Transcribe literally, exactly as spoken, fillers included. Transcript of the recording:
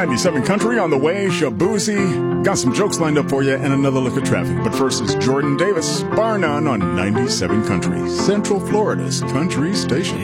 ninety-seven Country on the way. Shabuzi. Got some jokes lined up for you and another look at traffic. But first is Jordan Davis, bar none on ninety-seven Country, Central Florida's country station.